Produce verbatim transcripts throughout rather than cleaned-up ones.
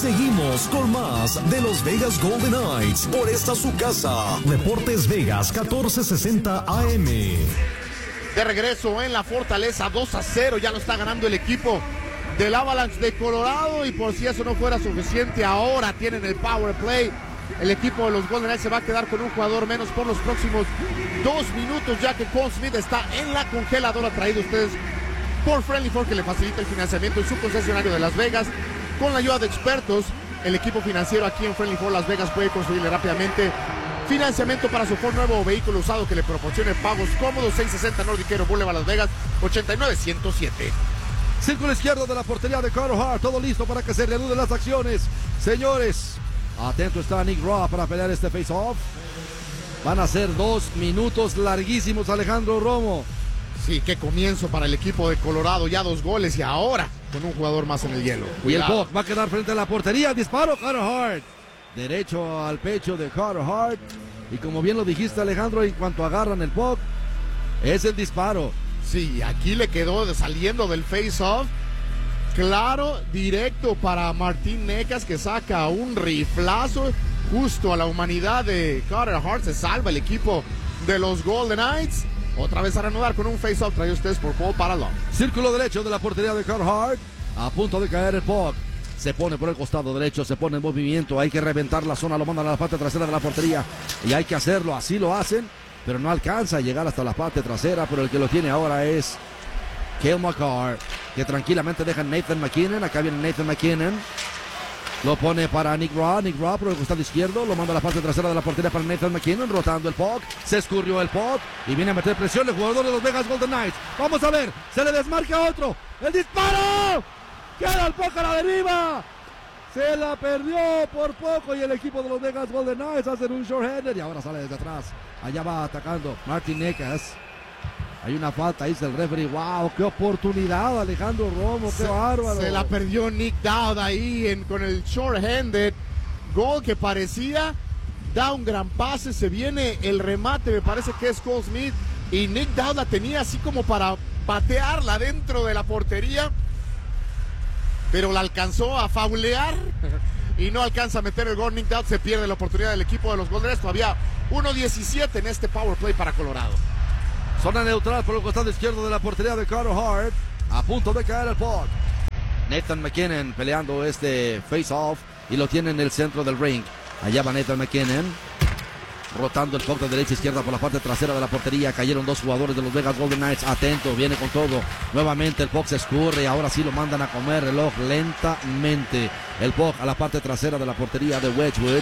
Seguimos con más de los Vegas Golden Knights por esta su casa. Deportes Vegas catorce sesenta A M. De regreso en la Fortaleza, dos a cero, ya lo está ganando el equipo del Avalanche de Colorado, y por si eso no fuera suficiente, ahora tienen el power play. El equipo de los Golden Knights se va a quedar con un jugador menos por los próximos dos minutos, ya que Cole Smith está en la congeladora, traído a ustedes por Friendly Ford, que le facilita el financiamiento en su concesionario de Las Vegas. Con la ayuda de expertos, el equipo financiero aquí en Friendly Ford Las Vegas puede conseguirle rápidamente financiamiento para su Ford nuevo o vehículo usado que le proporcione pagos cómodos. Seiscientos sesenta Nordic Air Boulevard Las Vegas, ochenta y nueve ciento siete. Círculo izquierdo de la portería de Carter Hart, todo listo para que se reanuden las acciones. Señores, atento está Nick Roy para pelear este face-off. Van a ser dos minutos larguísimos, Alejandro Romo. Sí, qué comienzo para el equipo de Colorado, ya dos goles y ahora con un jugador más en el hielo. Cuidado. Y el puck va a quedar frente a la portería, disparo Carter Hart. Derecho al pecho de Carter Hart. Y como bien lo dijiste, Alejandro, en cuanto agarran el puck, es el disparo. Sí, aquí le quedó saliendo del face-off. Claro, directo para Martín Necas, que saca un riflazo justo a la humanidad de Carter Hart. Se salva el equipo de los Golden Knights. Otra vez a reanudar con un face-off traído ustedes por Paul Paralon. Círculo derecho de la portería de Carter Hart. A punto de caer el puck. Se pone por el costado derecho, se pone en movimiento. Hay que reventar la zona, lo mandan a la parte trasera de la portería. Y hay que hacerlo, así lo hacen. Pero no alcanza a llegar hasta la parte trasera. Pero el que lo tiene ahora es Cale Makar, que tranquilamente deja Nathan MacKinnon. Acá viene Nathan MacKinnon. Lo pone para Nick Roy. Nick Roy por el costado izquierdo. Lo manda a la parte trasera de la portería para Nathan MacKinnon. Rotando el puck. Se escurrió el puck. Y viene a meter presión el jugador de los Vegas Golden Knights. Vamos a ver. Se le desmarca otro. ¡El disparo! ¡Queda el puck a la deriva! Se la perdió por poco y el equipo de los Vegas Golden Knights hacen un shorthander y ahora sale desde atrás. Allá va atacando Martin Necas. Hay una falta, dice el referee. ¡Wow! ¡Qué oportunidad, Alejandro Romo! ¡Qué se, bárbaro! Se la perdió Nick Dowd ahí en, con el short-handed gol que parecía. Da un gran pase, se viene el remate, me parece que es Cole Smith. Y Nick Dowd la tenía así como para patearla dentro de la portería. Pero la alcanzó a faulear y no alcanza a meter el gol. Nick Dowd se pierde la oportunidad del equipo de los Golden Knights. Todavía uno diecisiete en este power play para Colorado. Zona neutral por el costado izquierdo de la portería de Carter Hart. A punto de caer el puck. Nathan MacKinnon peleando este face-off y lo tiene en el centro del ring. Allá va Nathan MacKinnon. Rotando el puck de derecha a izquierda por la parte trasera de la portería. Cayeron dos jugadores de los Vegas Golden Knights. Atento, viene con todo. Nuevamente el puck se escurre y ahora sí lo mandan a comer reloj lentamente. El puck a la parte trasera de la portería de Wedgwood.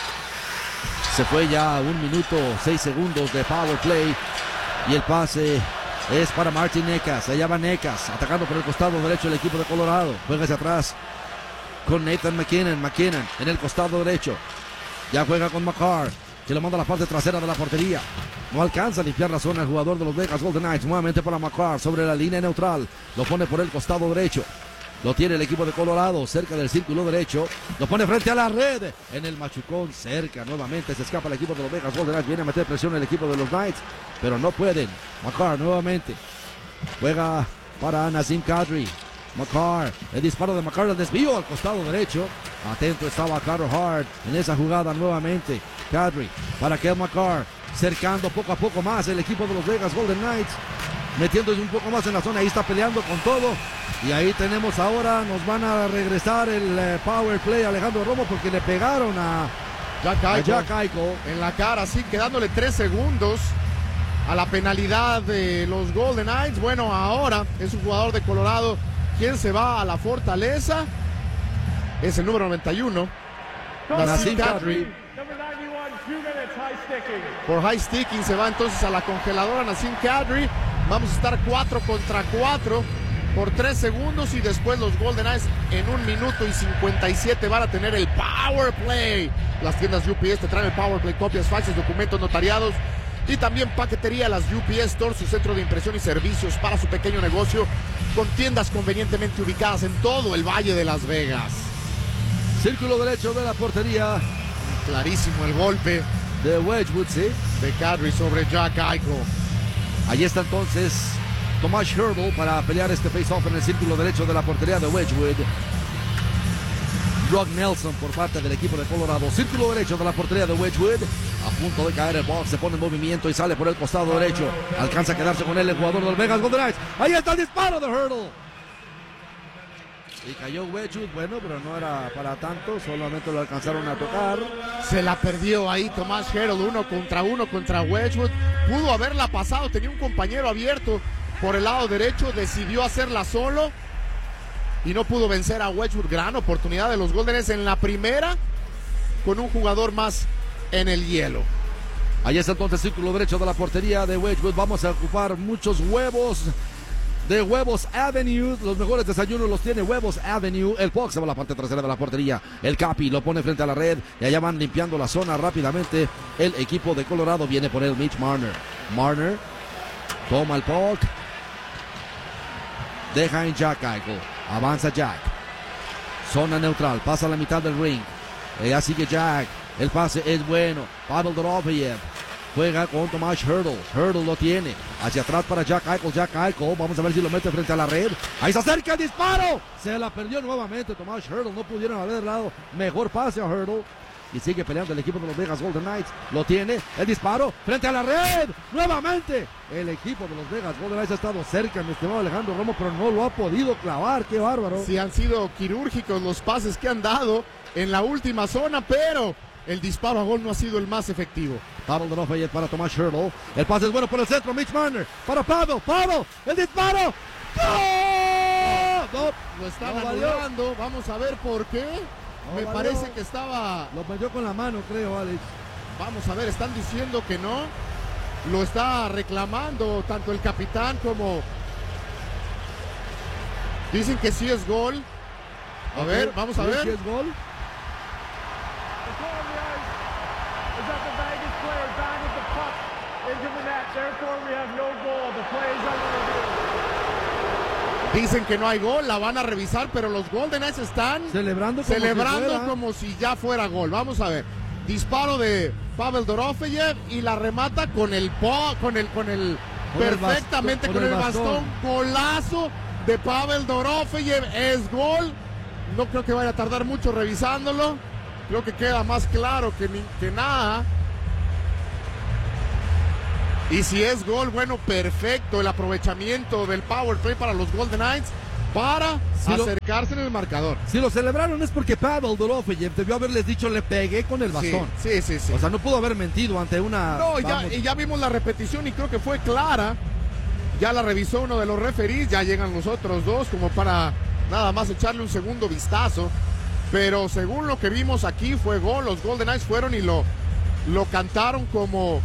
Se fue ya un minuto, seis segundos de power play. Y el pase es para Martin Necas. Allá va Necas, atacando por el costado derecho el equipo de Colorado. Juega hacia atrás con Nathan MacKinnon. MacKinnon en el costado derecho. Ya juega con Makar, que lo manda a la parte trasera de la portería. No alcanza a limpiar la zona el jugador de los Vegas Golden Knights. Nuevamente para Makar sobre la línea neutral. Lo pone por el costado derecho. Lo tiene el equipo de Colorado cerca del círculo derecho. Lo pone frente a la red. En el machucón cerca. Nuevamente se escapa el equipo de los Vegas Golden Knights. Viene a meter presión el equipo de los Knights. Pero no pueden. Makar nuevamente. Juega para Nazem Kadri. Makar. El disparo de Makar. El desvío al costado derecho. Atento estaba Carter Hart en esa jugada nuevamente. Kadri para Cale Makar. Cercando poco a poco más el equipo de los Vegas Golden Knights. Metiéndose un poco más en la zona. Ahí está peleando con todo. Y ahí tenemos ahora, nos van a regresar el eh, power play Alejandro Romo porque le pegaron a Jack Eichel, a Jack Eichel en la cara, así quedándole tres segundos a la penalidad de los Golden Knights. Bueno, ahora es un jugador de Colorado quien se va a la Fortaleza. Es el número noventa y uno. Nazem Kadri. Por high sticking se va entonces a la congeladora Nazem Kadri. Vamos a estar cuatro contra cuatro. Por tres segundos y después los Golden Knights en un minuto y cincuenta y siete van a tener el Power Play. Las tiendas U P S te traen el Power Play, copias, faxes, documentos notariados y también paquetería. Las U P S Store, su centro de impresión y servicios para su pequeño negocio, con tiendas convenientemente ubicadas en todo el Valle de Las Vegas. Círculo derecho de la portería. Clarísimo el golpe de Wedgwood, ¿sí? De Kadri sobre Jack Eichel. Allí está entonces Tomas Hertl para pelear este face-off en el círculo derecho de la portería de Wedgwood. Brock Nelson por parte del equipo de Colorado. Círculo derecho de la portería de Wedgwood. A punto de caer el box, se pone en movimiento y sale por el costado derecho. Alcanza a quedarse con él el jugador del Vegas Golden Knights. Ahí está el disparo de Hurdle. Y cayó Wedgwood, bueno, pero no era para tanto, solamente lo alcanzaron a tocar. Se la perdió ahí Tomás Hurdle, uno contra uno contra Wedgwood. Pudo haberla pasado, tenía un compañero abierto por el lado derecho, decidió hacerla solo y no pudo vencer a Wedgwood. Gran oportunidad de los Golden Knights en la primera, con un jugador más en el hielo. Ahí está entonces el círculo derecho de la portería de Wedgwood. Vamos a ocupar muchos huevos de Huevos Avenue. Los mejores desayunos los tiene Huevos Avenue. El puck se va a la parte trasera de la portería. El Capi lo pone frente a la red y allá van limpiando la zona rápidamente. El equipo de Colorado viene por el Mitch Marner. Marner toma el puck. Deja en Jack Eichel. Avanza Jack. Zona neutral. Pasa a la mitad del ring. Allá sigue Jack. El pase es bueno. Pavel Dorofeyev juega con Tomás Hurdle. Hurdle lo tiene. Hacia atrás para Jack Eichel. Jack Eichel. Vamos a ver si lo mete frente a la red. Ahí se acerca el disparo. Se la perdió nuevamente Tomás Hurdle. No pudieron haber dado mejor pase a Hurdle. Y sigue peleando el equipo de los Vegas Golden Knights. Lo tiene. El disparo frente a la red. Nuevamente. El equipo de los Vegas Golden Knights ha estado cerca, mi estimado Alejandro Romo, pero no lo ha podido clavar. Qué bárbaro. Sí, han sido quirúrgicos los pases que han dado en la última zona, pero el disparo a gol no ha sido el más efectivo. Pavel Dorofeyev para Tomás Hurdle. El pase es bueno por el centro. Mitch Marner para Pavel. Pavel. El disparo. ¡Gol! No, lo están no anulando. Vamos a ver por qué. No Me valió. parece que estaba... Lo metió con la mano, creo, Alex. Vamos a ver, están diciendo que no. Lo está reclamando tanto el capitán como... Dicen que sí es gol. A Ok, ver, vamos a ¿sí ver. que es gol? Dicen que no hay gol, la van a revisar, pero los Golden Knights están Celebrando como celebrando si fuera. como si ya fuera gol. Vamos a ver. Disparo de Pavel Dorofeyev y la remata con el po, con el con el Con el perfectamente bastón, con el bastón. Golazo de Pavel Dorofeyev, es gol. No creo que vaya a tardar mucho revisándolo. Creo que queda más claro que, ni, que nada. Y si es gol, bueno, perfecto el aprovechamiento del power play para los Golden Knights para Sí lo- acercarse en el marcador. Si lo celebraron es porque Pavel Dorofeyev debió haberles dicho le pegué con el Sí, bastón. sí, sí, sí. O sea, no pudo haber mentido ante una... No, y ya, vamos, y ya vimos la repetición y creo que fue clara. Ya la revisó uno de los referees, ya llegan los otros dos como para nada más echarle un segundo vistazo. Pero según lo que vimos aquí fue gol. Los Golden Knights fueron y lo, lo cantaron como...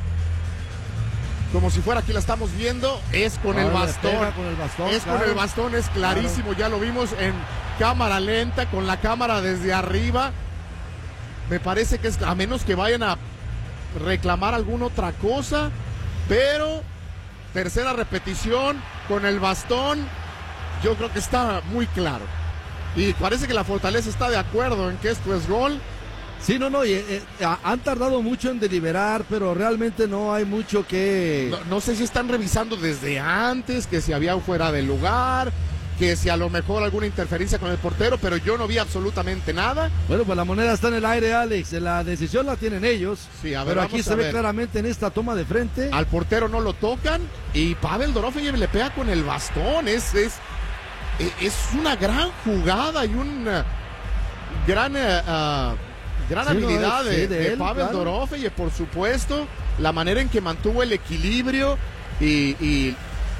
Como si fuera, aquí la estamos viendo, es con ahora el le bastón. pega con el bastón, Es con claro. el bastón, es clarísimo. Ya lo vimos en cámara lenta, con la cámara desde arriba. Me parece que es, a menos que vayan a reclamar alguna otra cosa. Pero, tercera repetición, con el bastón, yo creo que está muy claro. Y parece que la Fortaleza está de acuerdo en que esto es gol. Sí, no, no, y, eh, eh, han tardado mucho en deliberar, pero realmente no hay mucho que... No, no sé si están revisando desde antes, que si había fuera de lugar, que si a lo mejor alguna interferencia con el portero, pero yo no vi absolutamente nada. Bueno, pues la moneda está en el aire, Alex. La decisión la tienen ellos. Sí, a ver, pero aquí vamos se a ve ver. claramente en esta toma de frente. Al portero no lo tocan y Pavel Dorofeyev le pega con el bastón. Es, es, es una gran jugada y una gran... Uh, Gran Sí, no, habilidad es- de, sí, de de él, Pavel claro. Dorofeyev, por supuesto. La manera en que mantuvo el equilibrio y, y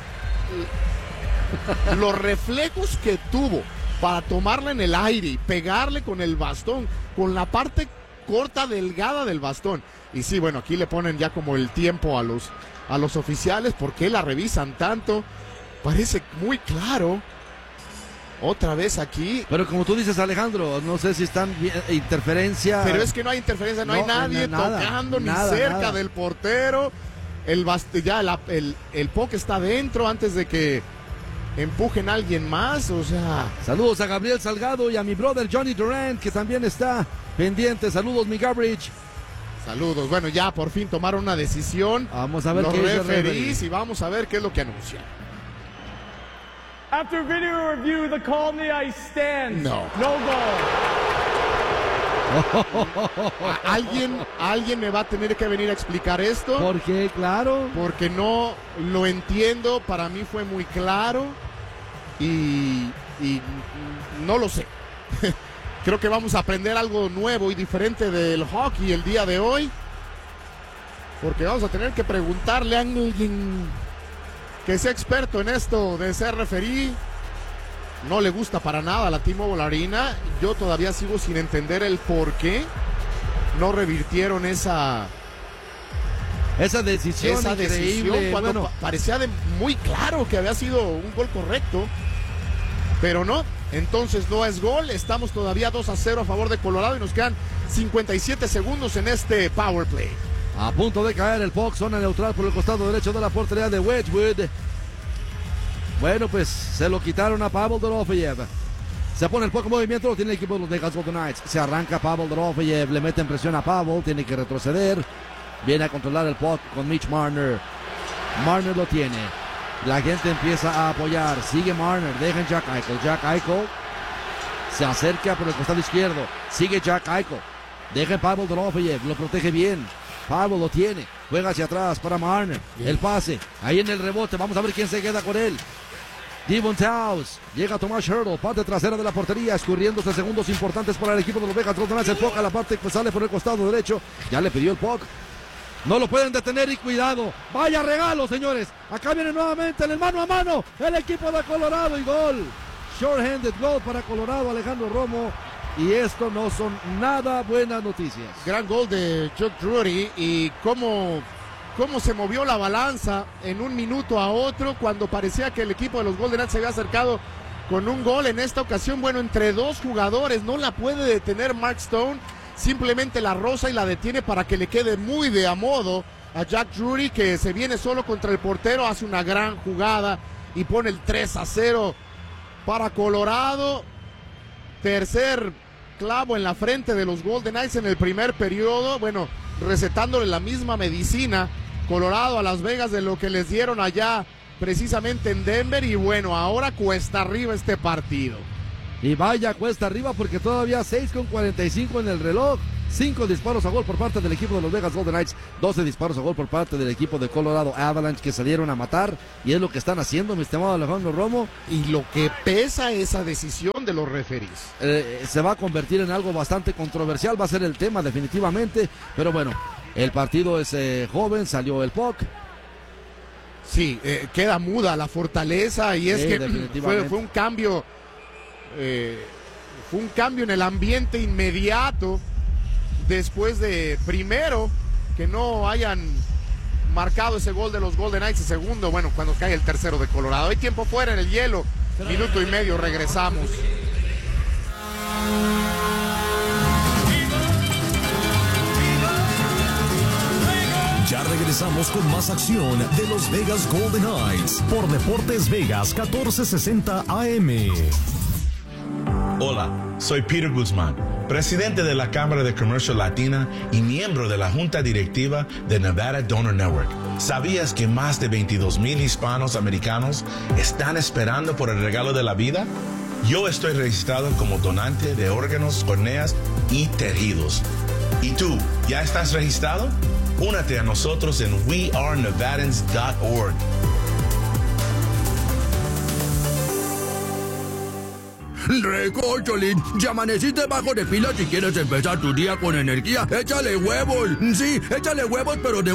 los reflejos que tuvo para tomarla en el aire y pegarle con el bastón, con la parte corta, delgada del bastón. Y sí, bueno, aquí le ponen ya como el tiempo a los, a los oficiales. ¿Por qué la revisan tanto? Parece muy claro. Otra vez aquí. Pero como tú dices, Alejandro, no sé si están bien, interferencia. Pero es que no hay interferencia, no, No, hay nadie na- nada, tocando ni nada, cerca nada. del portero. El bast- ya la- el, el puck está dentro antes de que empujen a alguien más, o sea. Saludos a Gabriel Salgado y a mi brother Johnny Durant, que también está pendiente. Saludos, mi Gabriel. Saludos. Bueno, ya por fin tomaron una decisión. Vamos a ver los qué dice el referees referee. y vamos a ver qué es lo que anuncian. After video review, the call on the ice stands. No. No goal. Alguien, alguien me va a tener que venir a explicar esto. ¿Por qué? Claro. Porque no lo entiendo. Para mí fue muy claro. Y, y no lo sé. Creo que vamos a aprender algo nuevo y diferente del hockey el día de hoy. Porque vamos a tener que preguntarle a alguien que sea experto en esto de ser referí. No le gusta para nada a la T-Mobile Arena. Yo todavía sigo sin entender el por qué no revirtieron esa esa decisión esa increíble. decisión cuando bueno, pa- parecía de muy claro que había sido un gol correcto, pero no. Entonces no es gol. Estamos todavía dos a cero a favor de Colorado y nos quedan cincuenta y siete segundos en este power play. a punto de caer el puck, zona neutral por el costado derecho de la portería de Wedgwood. Bueno, pues se lo quitaron a Pavel Dorofeyev. Se pone el puck en movimiento, lo tiene el equipo de los Vegas Golden Knights. Se arranca Pavel Dorofeyev, le meten presión a Pavel, tiene que retroceder. Viene a controlar el puck con Mitch Marner. Marner lo tiene. La gente empieza a apoyar. Sigue Marner, deja Jack Eichel. Jack Eichel se acerca por el costado izquierdo. Sigue Jack Eichel. Deja Pavel Dorofeyev, lo protege bien. Pavel lo tiene. Juega hacia atrás para Marner. Bien. El pase. Ahí en el rebote. Vamos a ver quién se queda con él. Devon Taus, llega Tomás Hertl, parte trasera de la portería, escurriéndose segundos importantes para el equipo de los Vegas Golden Knights. El puck a la parte que sale por el costado derecho, ya le pidió el puck. No lo pueden detener y cuidado. Vaya regalo, señores. Acá viene nuevamente en el mano a mano el equipo de Colorado y gol. Short-handed goal para Colorado, Alejandro Romo. Y esto no son nada buenas noticias. Gran gol de Jock Drury y cómo... cómo se movió la balanza en un minuto a otro cuando parecía que el equipo de los Golden Knights se había acercado con un gol. En esta ocasión, bueno, entre dos jugadores, no la puede detener Mark Stone, simplemente la roza y la detiene para que le quede muy de a modo a Jack Drury, que se viene solo contra el portero, hace una gran jugada y pone el tres a cero para Colorado. Tercer clavo en la frente de los Golden Knights en el primer periodo, bueno, recetándole la misma medicina Colorado a Las Vegas de lo que les dieron allá precisamente en Denver. Y bueno, ahora cuesta arriba este partido. Y vaya cuesta arriba porque todavía seis con cuarenta y cinco en el reloj. cinco disparos a gol por parte del equipo de los Vegas Golden Knights, doce disparos a gol por parte del equipo de Colorado Avalanche, que salieron a matar, y es lo que están haciendo, mi estimado Alejandro Romo. Y lo que pesa esa decisión de los referees. Eh, se va a convertir en algo bastante controversial, va a ser el tema definitivamente, pero bueno, el partido es eh, joven, salió el puck. Sí, eh, queda muda la Fortaleza y es sí, que fue, fue un cambio, eh, fue un cambio en el ambiente inmediato. Después de, primero, que no hayan marcado ese gol de los Golden Knights, y segundo, bueno, cuando cae el tercero de Colorado. Hay tiempo fuera en el hielo, minuto y medio, regresamos. Ya regresamos con más acción de los Vegas Golden Knights por Deportes Vegas catorce sesenta A M. Hola, soy Peter Guzmán, presidente de la Cámara de Comercio Latina y miembro de la Junta Directiva de Nevada Donor Network. ¿Sabías que más de veintidós mil hispanos americanos están esperando por el regalo de la vida? Yo estoy registrado como donante de órganos, córneas y tejidos. ¿Y tú, ya estás registrado? Únete a nosotros en we are nevadans dot org. Recócholín, ya amaneciste bajo de pila. Si quieres empezar tu día con energía, échale huevos. Sí, échale huevos, pero de